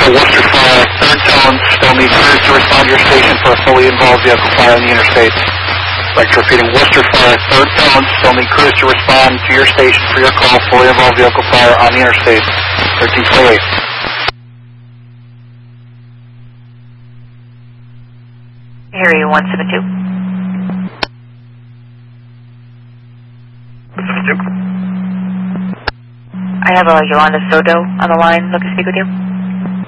Worcester Fire, third tone, still need crews to respond to your station for a fully involved vehicle fire on the interstate. Like repeating, Worcester Fire, third tone, still need crews to respond to your station for your call, fully involved vehicle fire on the interstate. 1328. Harry 172. I have a Yolanda Soto on the line. Looking to speak with you.